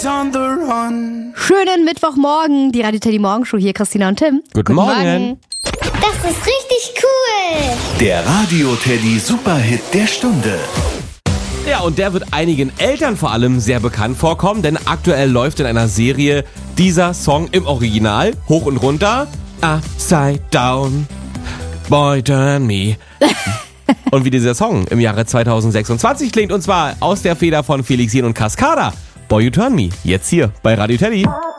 Schönen Mittwochmorgen, die Radio Teddy Morgenshow hier, Christina und Tim. Guten Morgen. Das ist richtig cool. Der Radio Teddy Superhit der Stunde. Ja, und der wird einigen Eltern vor allem sehr bekannt vorkommen, denn aktuell läuft in einer Serie dieser Song im Original hoch und runter. Upside down, boy turn me. Und wie dieser Song im Jahre 2026 klingt, und zwar aus der Feder von Felix Jähn und Cascada. Boy You Turn Me, jetzt hier bei Radio Teddy.